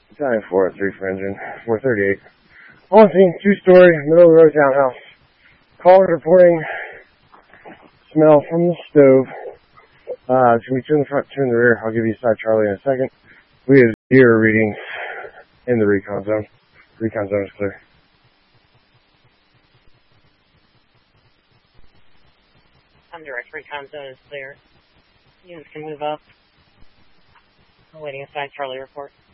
Italian 403 for engine, 438. On scene, 2-story, middle of the road townhouse. Caller reporting smell from the stove. It's going to be two in the front, two in the rear. I'll give you side Charlie in a second. We have 0 readings in the recon zone. Recon zone is clear. I'm direct. Recon zone is clear. Units can move up. Awaiting a side Charlie report.